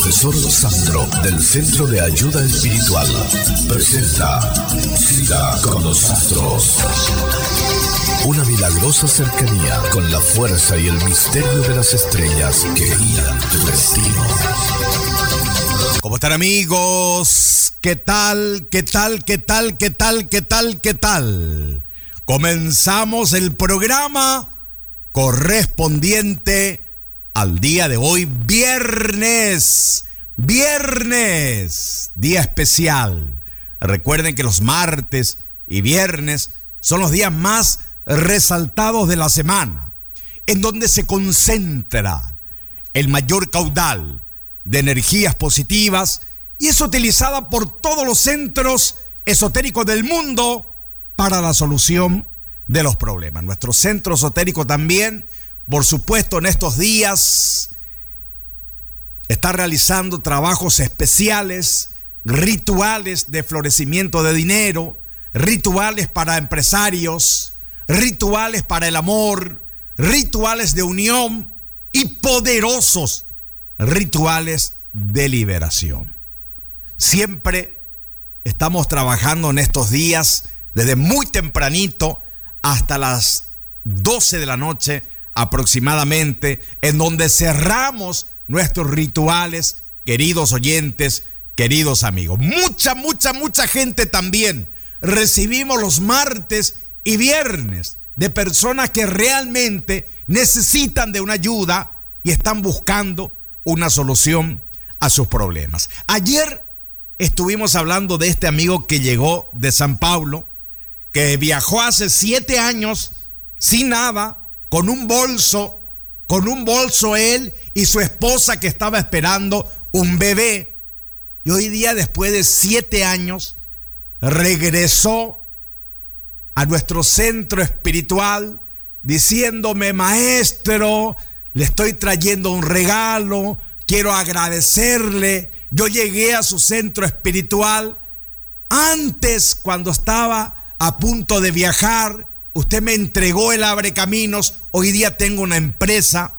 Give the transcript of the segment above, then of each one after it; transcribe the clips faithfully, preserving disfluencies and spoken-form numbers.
Profesor Sandro del Centro de Ayuda Espiritual presenta Cita con los Astros. Una milagrosa cercanía con la fuerza y el misterio de las estrellas que guían tu destino. ¿Cómo están, amigos? ¿Qué tal? ¿Qué tal? ¿Qué tal? ¿Qué tal? ¿Qué tal? ¿Qué tal? Comenzamos el programa correspondiente al día de hoy, viernes, viernes, día especial. Recuerden que los martes y viernes son los días más resaltados de la semana, en donde se concentra el mayor caudal de energías positivas y es utilizada por todos los centros esotéricos del mundo para la solución de los problemas. Nuestro centro esotérico también, por supuesto, en estos días está realizando trabajos especiales, rituales de florecimiento de dinero, rituales para empresarios, rituales para el amor, rituales de unión y poderosos rituales de liberación. Siempre estamos trabajando en estos días desde muy tempranito hasta las doce de la noche aproximadamente, en donde cerramos nuestros rituales, queridos oyentes, queridos amigos. Mucha, mucha, mucha gente también recibimos los martes y viernes de personas que realmente necesitan de una ayuda y están buscando una solución a sus problemas. Ayer estuvimos hablando de este amigo que llegó de San Pablo, que viajó hace siete años sin nada, con un bolso, con un bolso él y su esposa que estaba esperando un bebé. Y hoy día, después de siete años, regresó a nuestro centro espiritual diciéndome: maestro, le estoy trayendo un regalo, quiero agradecerle. Yo llegué a su centro espiritual antes, cuando estaba a punto de viajar. Usted me entregó el Abre Caminos. Hoy día tengo una empresa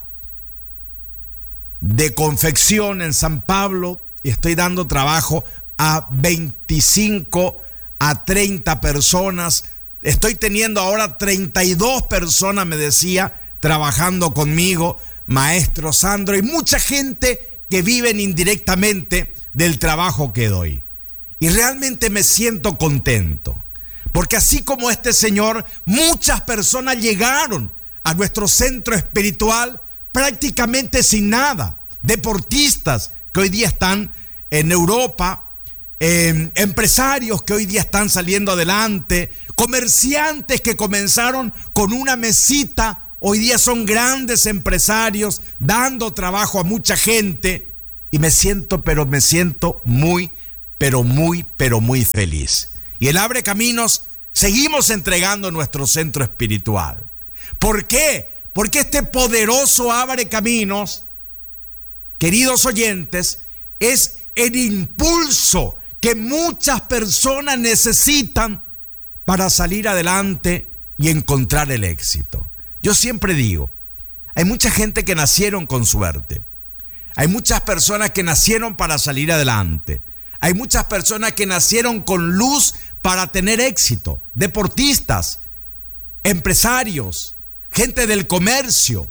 de confección en San Pablo y estoy dando trabajo a veinticinco a treinta personas. Estoy teniendo ahora treinta y dos personas, me decía, trabajando conmigo, maestro Sandro, y mucha gente que viven indirectamente del trabajo que doy. Y realmente me siento contento. Porque así como este señor, muchas personas llegaron a nuestro centro espiritual prácticamente sin nada. Deportistas que hoy día están en Europa, eh, empresarios que hoy día están saliendo adelante, comerciantes que comenzaron con una mesita, hoy día son grandes empresarios dando trabajo a mucha gente. Y me siento, pero me siento muy, pero muy, pero muy feliz. Y el Abre Caminos seguimos entregando nuestro centro espiritual. ¿Por qué? Porque este poderoso Abre Caminos, queridos oyentes, es el impulso que muchas personas necesitan para salir adelante y encontrar el éxito. Yo siempre digo, hay mucha gente que nacieron con suerte. Hay muchas personas que nacieron para salir adelante. Hay muchas personas que nacieron con luz para tener éxito. Deportistas, empresarios, gente del comercio.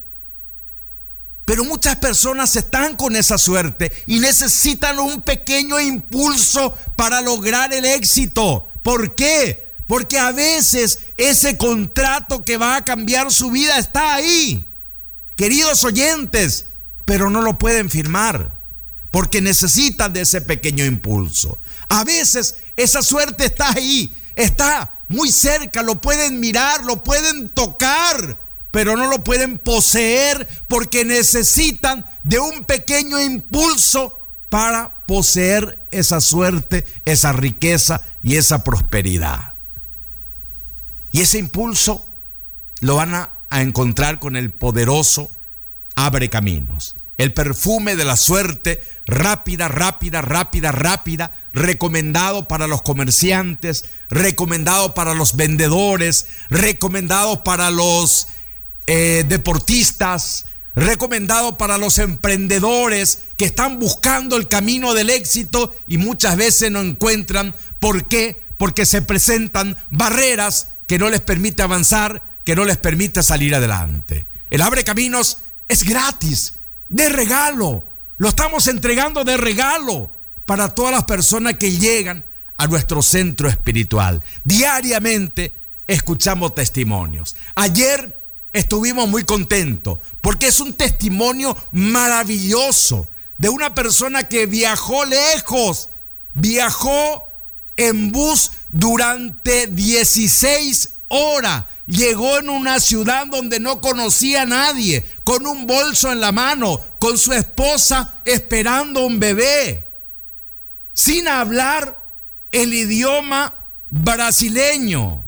Pero muchas personas están con esa suerte y necesitan un pequeño impulso para lograr el éxito. ¿Por qué? Porque a veces ese contrato que va a cambiar su vida está ahí, queridos oyentes, pero no lo pueden firmar porque necesitan de ese pequeño impulso. A veces esa suerte está ahí, está muy cerca, lo pueden mirar, lo pueden tocar, pero no lo pueden poseer porque necesitan de un pequeño impulso para poseer esa suerte, esa riqueza y esa prosperidad. Y ese impulso lo van a, a encontrar con el poderoso Abre Caminos. El perfume de la suerte, rápida, rápida, rápida, rápida, recomendado para los comerciantes, recomendado para los vendedores, recomendado para los eh, deportistas, recomendado para los emprendedores que están buscando el camino del éxito y muchas veces no encuentran. ¿Por qué? Porque se presentan barreras que no les permite avanzar, que no les permite salir adelante. El Abre Caminos es gratis, de regalo. Lo estamos entregando de regalo para todas las personas que llegan a nuestro centro espiritual. Diariamente escuchamos testimonios. Ayer estuvimos muy contentos porque es un testimonio maravilloso de una persona que viajó lejos, viajó en bus durante dieciséis horas. Llegó en una ciudad donde no conocía a nadie, con un bolso en la mano, con su esposa esperando un bebé, sin hablar el idioma brasileño.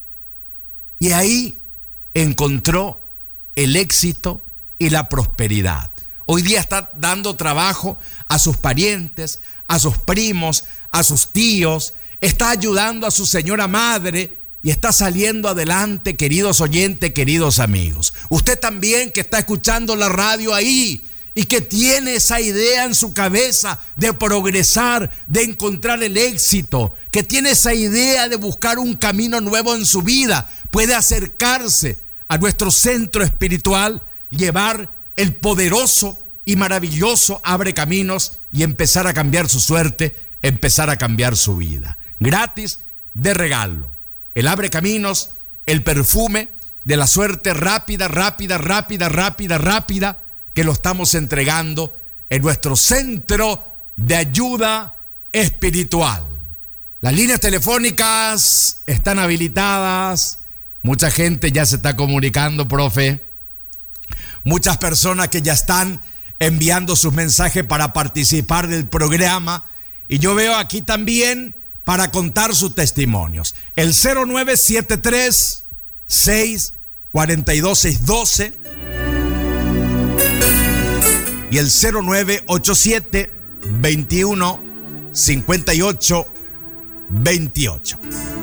Y ahí encontró el éxito y la prosperidad. Hoy día está dando trabajo a sus parientes, a sus primos, a sus tíos, está ayudando a su señora madre y está saliendo adelante, queridos oyentes, queridos amigos. Usted también que está escuchando la radio ahí y que tiene esa idea en su cabeza de progresar, de encontrar el éxito, que tiene esa idea de buscar un camino nuevo en su vida, puede acercarse a nuestro centro espiritual, llevar el poderoso y maravilloso Abre Caminos y empezar a cambiar su suerte, empezar a cambiar su vida. Gratis, de regalo. El Abre Caminos, el perfume de la suerte rápida, rápida, rápida, rápida, rápida, que lo estamos entregando en nuestro centro de ayuda espiritual. Las líneas telefónicas están habilitadas. Mucha gente ya se está comunicando, profe. Muchas personas que ya están enviando sus mensajes para participar del programa. Y yo veo aquí también para contar sus testimonios. El cero nueve siete tres, seis cuatro dos, seis uno dos y el cero nueve ocho siete, veintiuno, cincuenta y ocho, veintiocho.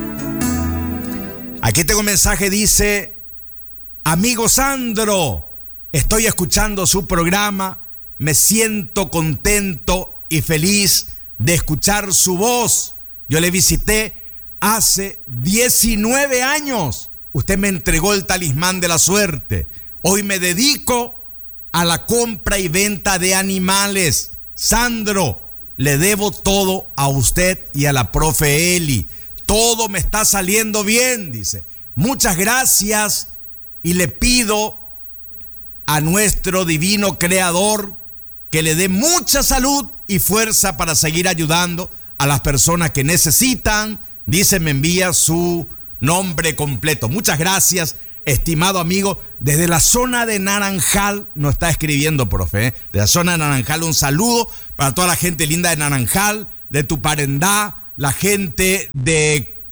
Aquí tengo un mensaje, dice: amigo Sandro, estoy escuchando su programa, me siento contento y feliz de escuchar su voz. Yo le visité hace diecinueve años. Usted me entregó el talismán de la suerte. Hoy me dedico a la compra y venta de animales. Sandro, le debo todo a usted y a la profe Eli. Todo me está saliendo bien, dice. Muchas gracias y le pido a nuestro divino creador que le dé mucha salud y fuerza para seguir ayudando a las personas que necesitan. Dice, me envía su nombre completo. Muchas gracias, estimado amigo. Desde la zona de Naranjal nos está escribiendo, profe, ¿eh? De la zona de Naranjal, un saludo para toda la gente linda de Naranjal, de Tuparendá, la gente de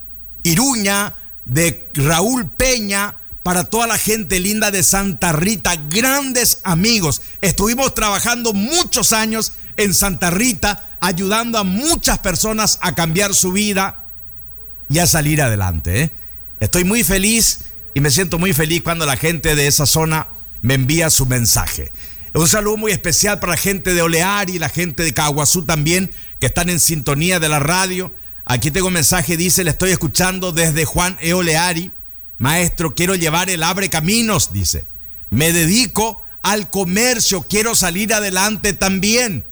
Iruña, de Raúl Peña, para toda la gente linda de Santa Rita, grandes amigos. Estuvimos trabajando muchos años en Santa Rita, ayudando a muchas personas a cambiar su vida y a salir adelante, ¿eh? Estoy muy feliz y me siento muy feliz cuando la gente de esa zona me envía su mensaje. Un saludo muy especial para la gente de Oleari, la gente de Caguazú también, que están en sintonía de la radio. Aquí tengo un mensaje, dice, le estoy escuchando desde Juan E. Oleari. Maestro, quiero llevar el Abre Caminos, dice. Me dedico al comercio, quiero salir adelante también.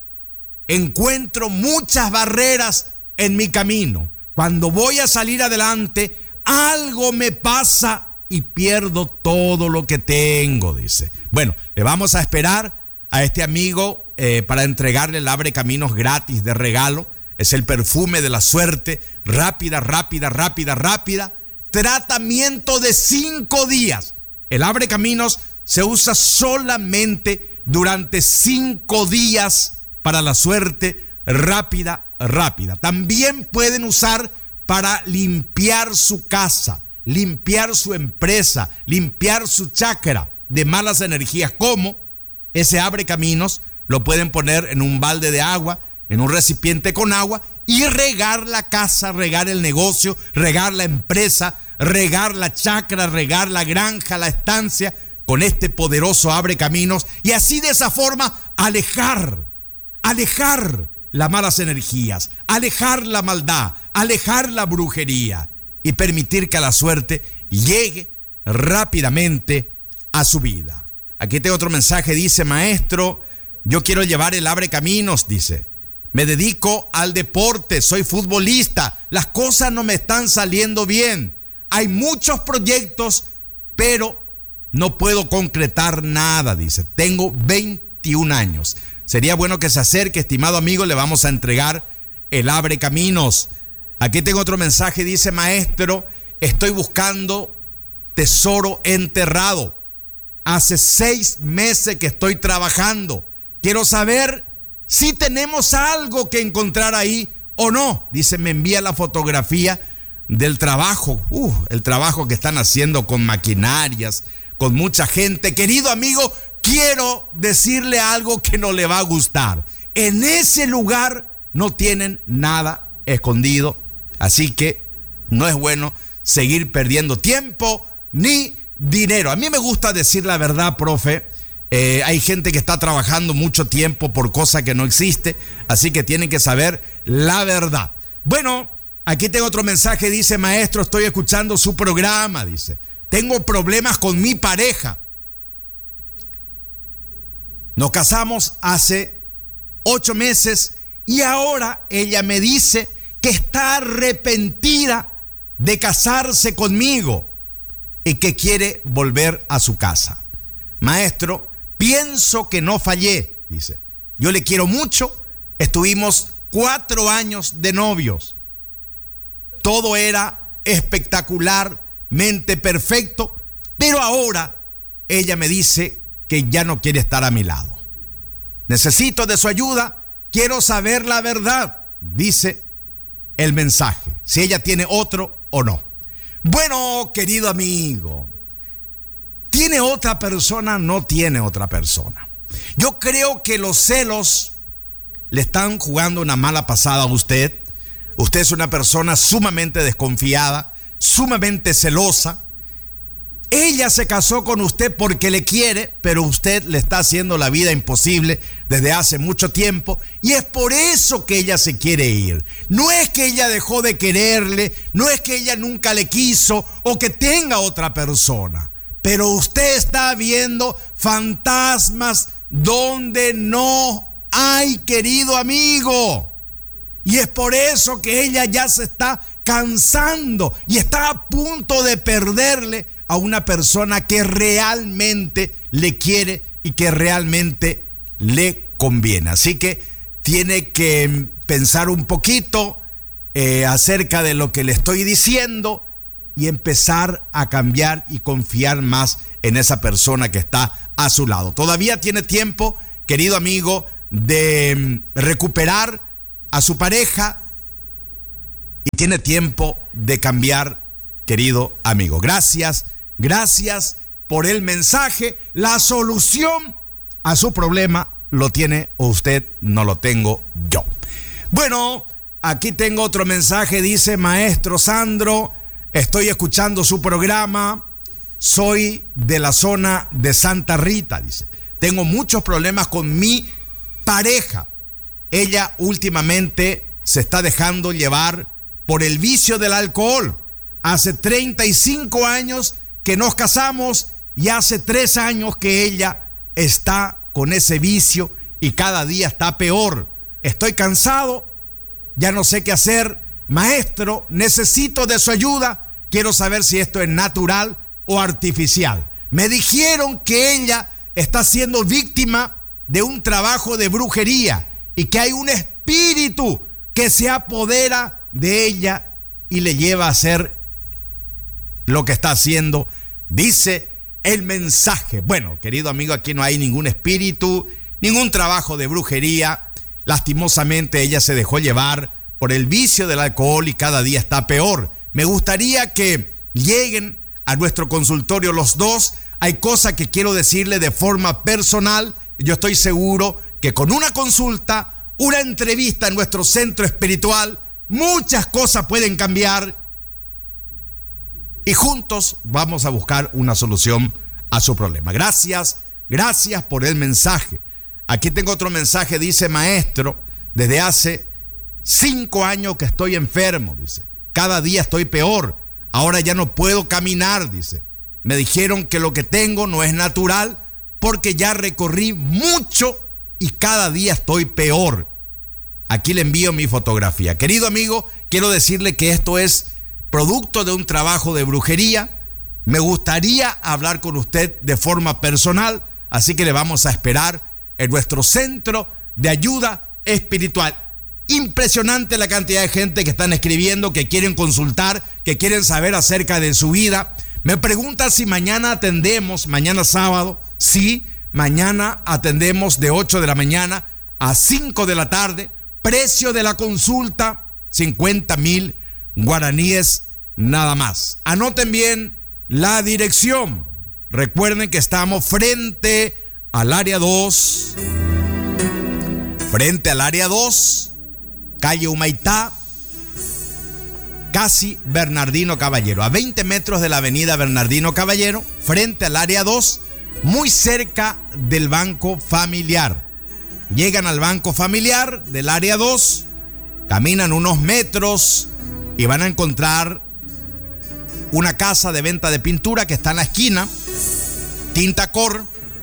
Encuentro muchas barreras en mi camino. Cuando voy a salir adelante, algo me pasa y pierdo todo lo que tengo, dice. Bueno, le vamos a esperar a este amigo eh, para entregarle el Abre Caminos gratis de regalo. Es el perfume de la suerte, rápida, rápida, rápida, rápida. Tratamiento de cinco días. El Abre Caminos se usa solamente durante cinco días para la suerte rápida, rápida. También pueden usar para limpiar su casa, limpiar su empresa, limpiar su chakra de malas energías. ¿Cómo? Ese Abre Caminos lo pueden poner en un balde de agua, en un recipiente con agua y regar la casa, regar el negocio, regar la empresa, regar la chacra, regar la granja, la estancia con este poderoso abre caminos y así de esa forma alejar, alejar las malas energías, alejar la maldad, alejar la brujería y permitir que la suerte llegue rápidamente a su vida. Aquí tengo otro mensaje, dice: maestro, yo quiero llevar el abre caminos, dice. Me dedico al deporte, soy futbolista, las cosas no me están saliendo bien. Hay muchos proyectos, pero no puedo concretar nada, dice. Tengo veintiún años. Sería bueno que se acerque, estimado amigo, le vamos a entregar el abre caminos. Aquí tengo otro mensaje, dice: maestro, estoy buscando tesoro enterrado. Hace seis meses que estoy trabajando. Quiero saber si tenemos algo que encontrar ahí o no. Dice, me envía la fotografía del trabajo, uh, el trabajo que están haciendo con maquinarias, con mucha gente. Querido amigo, quiero decirle algo que no le va a gustar. En ese lugar no tienen nada escondido, así que no es bueno seguir perdiendo tiempo ni dinero. A mí me gusta decir la verdad, profe. Eh, hay gente que está trabajando mucho tiempo por cosa que no existe, así que tienen que saber la verdad. Bueno, aquí tengo otro mensaje, dice: maestro, estoy escuchando su programa, dice. Tengo problemas con mi pareja. Nos casamos hace ocho meses y ahora ella me dice que está arrepentida de casarse conmigo y que quiere volver a su casa. Maestro, pienso que no fallé, dice. Yo le quiero mucho, estuvimos cuatro años de novios. Todo era espectacularmente perfecto, pero ahora ella me dice que ya no quiere estar a mi lado. Necesito de su ayuda, quiero saber la verdad, dice el mensaje, si ella tiene otro o no. Bueno, querido amigo, ¿tiene otra persona? No tiene otra persona. Yo creo que los celos le están jugando una mala pasada a usted. Usted es una persona sumamente desconfiada, sumamente celosa. Ella se casó con usted porque le quiere, pero usted le está haciendo la vida imposible desde hace mucho tiempo y es por eso que ella se quiere ir. No es que ella dejó de quererle, no es que ella nunca le quiso o que tenga otra persona. Pero usted está viendo fantasmas donde no hay, querido amigo. Y es por eso que ella ya se está cansando y está a punto de perderle a una persona que realmente le quiere y que realmente le conviene. Así que tiene que pensar un poquito eh, acerca de lo que le estoy diciendo y empezar a cambiar y confiar más en esa persona que está a su lado. Todavía tiene tiempo, querido amigo, de recuperar a su pareja y tiene tiempo de cambiar, querido amigo. Gracias, gracias por el mensaje. La solución a su problema lo tiene usted, no lo tengo yo. Bueno, aquí tengo otro mensaje, dice: maestro Sandro, estoy escuchando su programa, soy de la zona de Santa Rita, dice. Tengo muchos problemas con mi pareja. Ella últimamente se está dejando llevar por el vicio del alcohol. Hace treinta y cinco años que nos casamos y hace tres años que ella está con ese vicio y cada día está peor. Estoy cansado, ya no sé qué hacer. Maestro, necesito de su ayuda. Quiero saber si esto es natural o artificial. Me dijeron que ella está siendo víctima de un trabajo de brujería y que hay un espíritu que se apodera de ella y le lleva a hacer lo que está haciendo, dice el mensaje. Bueno, querido amigo, aquí no hay ningún espíritu, ningún trabajo de brujería. Lastimosamente ella se dejó llevar por el vicio del alcohol y cada día está peor. Me gustaría que lleguen a nuestro consultorio los dos. Hay cosas que quiero decirle de forma personal. Yo estoy seguro que con una consulta, una entrevista en nuestro centro espiritual, muchas cosas pueden cambiar y juntos vamos a buscar una solución a su problema. Gracias, gracias por el mensaje. Aquí tengo otro mensaje, dice: maestro, desde hace cinco años que estoy enfermo, dice. Cada día estoy peor. Ahora ya no puedo caminar, dice. Me dijeron que lo que tengo no es natural porque ya recorrí mucho y cada día estoy peor. Aquí le envío mi fotografía. Querido amigo, quiero decirle que esto es producto de un trabajo de brujería. Me gustaría hablar con usted de forma personal, así que le vamos a esperar en nuestro centro de ayuda espiritual. Impresionante la cantidad de gente que están escribiendo, que quieren consultar, que quieren saber acerca de su vida. Me pregunta si mañana atendemos, mañana sábado. Sí, mañana atendemos de ocho de la mañana a cinco de la tarde. Precio de la consulta, cincuenta mil guaraníes nada más. Anoten bien la dirección. Recuerden que estamos frente al área dos, frente al área dos, calle Humaitá, casi Bernardino Caballero, a veinte metros de la avenida Bernardino Caballero, frente al área dos, muy cerca del Banco Familiar. Llegan al Banco Familiar del área dos, caminan unos metros y van a encontrar una casa de venta de pintura que está en la esquina, Tinta Cor,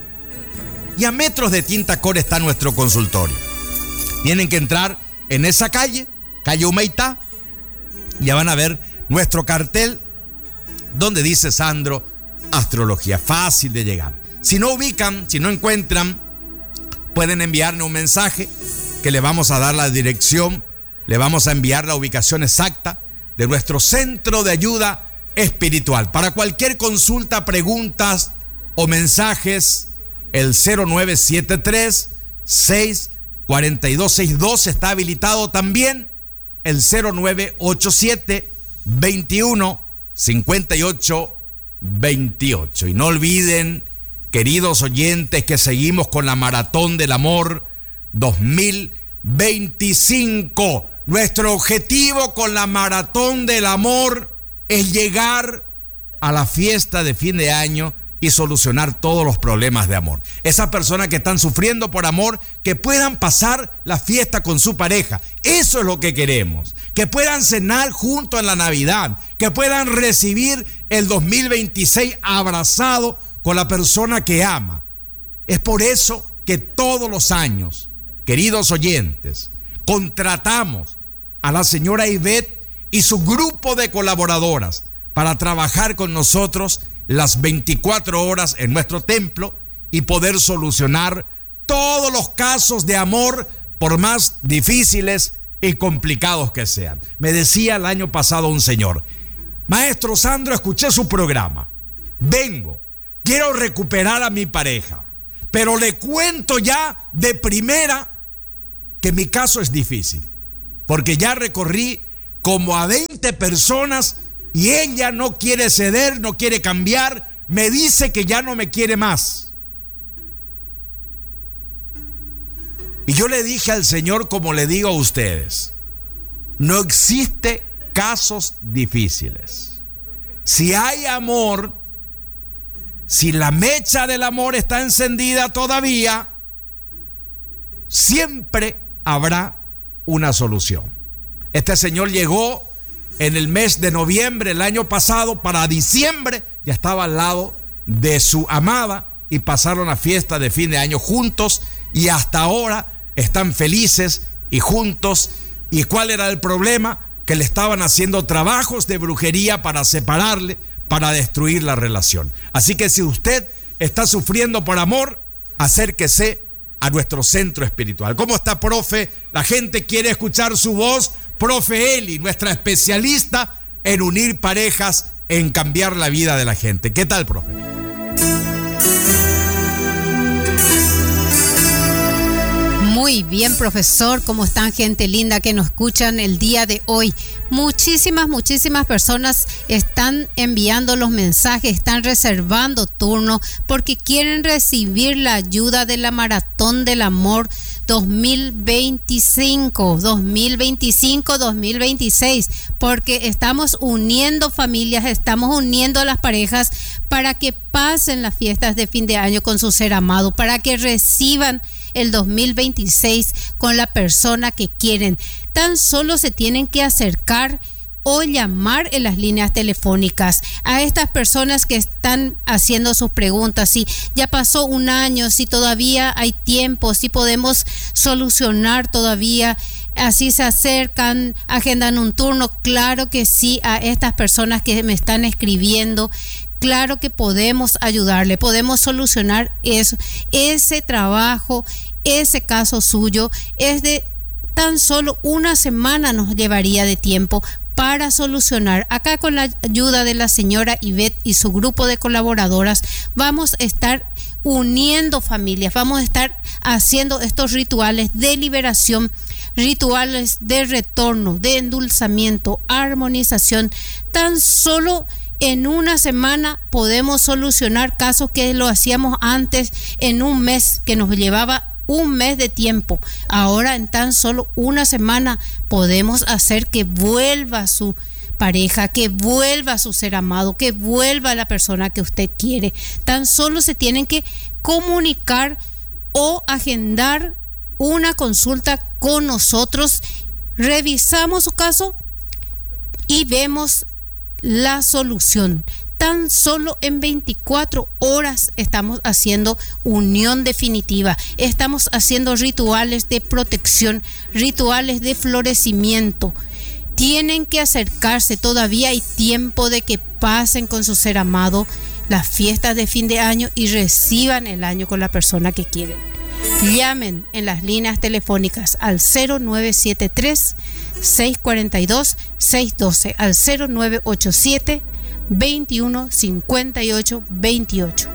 y a metros de Tinta Cor está nuestro consultorio. Tienen que entrar en esa calle, calle Humaitá, ya van a ver nuestro cartel donde dice Sandro Astrología. Fácil de llegar. Si no ubican, si no encuentran, pueden enviarme un mensaje que le vamos a dar la dirección, le vamos a enviar la ubicación exacta de nuestro centro de ayuda espiritual. Para cualquier consulta, preguntas o mensajes, el cero nueve siete tres, seis cuatro dos seis dos está habilitado también. El cero nueve ocho siete, veintiuno, cincuenta y ocho, veintiocho. Y no olviden, queridos oyentes, que seguimos con la Maratón del Amor dos mil veinticinco. Nuestro objetivo con la Maratón del Amor es llegar a la fiesta de fin de año y solucionar todos los problemas de amor. Esas personas que están sufriendo por amor, que puedan pasar la fiesta con su pareja. Eso es lo que queremos. Que puedan cenar juntos en la Navidad. Que puedan recibir el dos mil veintiséis abrazado con la persona que ama. Es por eso que todos los años, queridos oyentes, contratamos a la señora Ivette y su grupo de colaboradoras para trabajar con nosotros las veinticuatro horas en nuestro templo y poder solucionar todos los casos de amor, por más difíciles y complicados que sean. Me decía el año pasado un señor: maestro Sandro, escuché su programa, vengo, quiero recuperar a mi pareja, pero le cuento ya de primera que mi caso es difícil, porque ya recorrí como a veinte personas y ella no quiere ceder, no quiere cambiar, me dice que ya no me quiere más. Y yo le dije al Señor, como le digo a ustedes, no existe casos difíciles. Si hay amor, si la mecha del amor está encendida todavía, siempre habrá una solución. Este señor llegó en el mes de noviembre el año pasado, para diciembre ya estaba al lado de su amada y pasaron la fiesta de fin de año juntos y hasta ahora están felices y juntos. ¿Y cuál era el problema? Que le estaban haciendo trabajos de brujería para separarle, para destruir la relación. Así que si usted está sufriendo por amor, acérquese a nuestro centro espiritual. ¿Cómo está, profe? La gente quiere escuchar su voz. Profe Eli, nuestra especialista en unir parejas, en cambiar la vida de la gente. ¿Qué tal, profe? Muy bien, profesor. ¿Cómo están, gente linda que nos escuchan el día de hoy? Muchísimas, muchísimas personas están enviando los mensajes, están reservando turno porque quieren recibir la ayuda de la Maratón del Amor dos mil veinticinco, dos mil veinticinco, dos mil veintiséis, porque estamos uniendo familias, estamos uniendo a las parejas para que pasen las fiestas de fin de año con su ser amado, para que reciban el dos mil veintiséis con la persona que quieren. Tan solo se tienen que acercar o llamar en las líneas telefónicas a estas personas que están haciendo sus preguntas. Si ya pasó un año, si todavía hay tiempo, si podemos solucionar todavía. Así se acercan, agendan un turno. Claro que sí, a estas personas que me están escribiendo. Claro que podemos ayudarle, podemos solucionar eso, ese trabajo, ese caso suyo. Es de tan solo una semana nos llevaría de tiempo para solucionar. Acá con la ayuda de la señora Ivette y su grupo de colaboradoras vamos a estar uniendo familias, vamos a estar haciendo estos rituales de liberación, rituales de retorno, de endulzamiento, armonización. Tan solo en una semana podemos solucionar casos que lo hacíamos antes en un mes, que nos llevaba un mes de tiempo. Ahora en tan solo una semana podemos hacer que vuelva su pareja, que vuelva su ser amado, que vuelva la persona que usted quiere. Tan solo se tienen que comunicar o agendar una consulta con nosotros. Revisamos su caso y vemos la solución. Tan solo en veinticuatro horas estamos haciendo unión definitiva, estamos haciendo rituales de protección, rituales de florecimiento. Tienen que acercarse, todavía hay tiempo de que pasen con su ser amado las fiestas de fin de año y reciban el año con la persona que quieren. Llamen en las líneas telefónicas al cero nueve siete tres, seis cuatro dos, seis uno dos, al cero nueve ocho siete, veintiuno cincuenta y ocho veintiocho.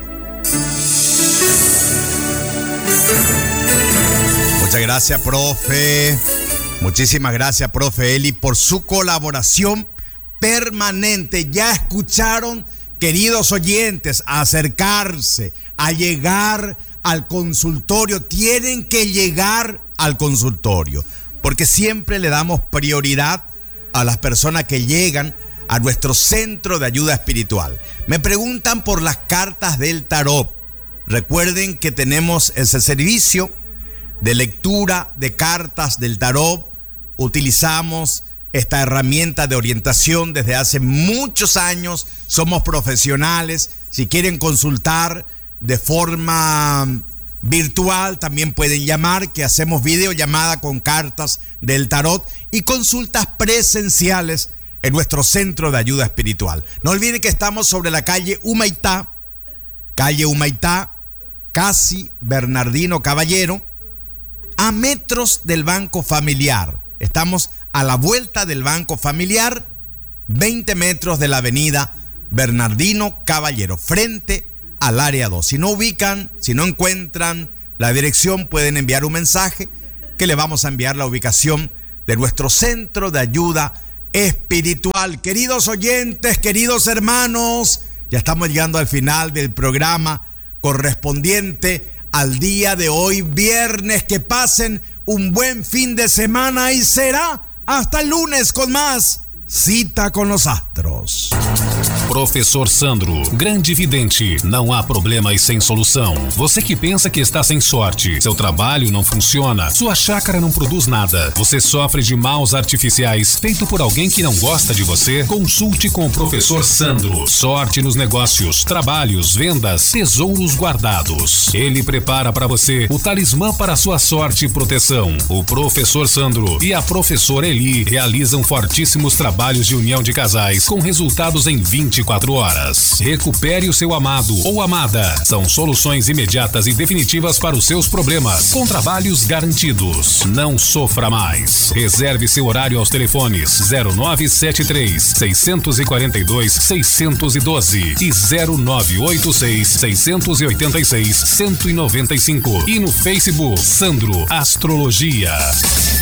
Muchas gracias, profe. Muchísimas gracias, profe Eli, por su colaboración permanente. Ya escucharon, queridos oyentes, a acercarse, a llegar al consultorio. Tienen que llegar al consultorio, porque siempre le damos prioridad a las personas que llegan a nuestro centro de ayuda espiritual. Me preguntan por las cartas del tarot. Recuerden que tenemos ese servicio de lectura de cartas del tarot. Utilizamos esta herramienta de orientación desde hace muchos años. Somos profesionales. Si quieren consultar de forma virtual, también pueden llamar, que hacemos videollamada con cartas del tarot y consultas presenciales en nuestro centro de ayuda espiritual. No olviden que estamos sobre la calle Humaitá, calle Humaitá, casi Bernardino Caballero, a metros del Banco Familiar. Estamos a la vuelta del Banco Familiar, veinte metros de la avenida Bernardino Caballero, frente al área dos. Si no ubican, si no encuentran la dirección, pueden enviar un mensaje que le vamos a enviar la ubicación de nuestro centro de ayuda espiritual. Queridos oyentes, queridos hermanos, ya estamos llegando al final del programa correspondiente al día de hoy, viernes. Que pasen un buen fin de semana y será hasta el lunes con más Cita com os Astros. Professor Sandro, grande vidente, não há problema e sem solução. Você que pensa que está sem sorte, seu trabalho não funciona, sua chácara não produz nada, você sofre de maus artificiais feito por alguém que não gosta de você, consulte com o Professor Sandro. Sorte nos negócios, trabalhos, vendas, tesouros guardados. Ele prepara para você o talismã para sua sorte e proteção. O Professor Sandro e a Professora Eli realizam fortíssimos trabalhos de união de casais com resultados em vinte e quatro horas. Recupere o seu amado ou amada. São soluções imediatas e definitivas para os seus problemas, com trabalhos garantidos. Não sofra mais. Reserve seu horário aos telefones zero nove sete três, seis quatro dois, seis um dois e zero nove oito seis, seis oito seis, um nove cinco e no Facebook Sandro Astrologia.